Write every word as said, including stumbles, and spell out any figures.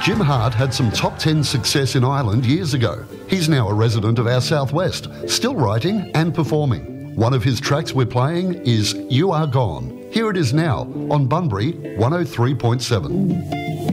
Jim Hart had some top ten success in Ireland years ago. He's now a resident of our southwest, still writing and performing. One of his tracks we're playing is You Are Gone. Here it is now on Bunbury one oh three point seven.